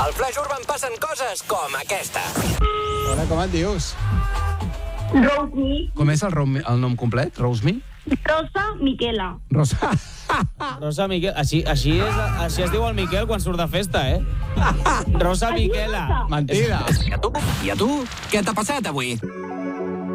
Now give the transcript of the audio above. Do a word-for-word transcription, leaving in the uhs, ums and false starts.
Al Flash Urban passen coses com aquesta. Hola, com et dius? Rose Me. Com és el, rom- el nom complet? Rose Me? Rosa Miquela. Rosa. Rosa Miquel. Així, així, és, així es diu el Miquel quan surt de festa, eh? Rosa Miquela. Mentida. I a tu? I a tu? Què t'ha passat avui?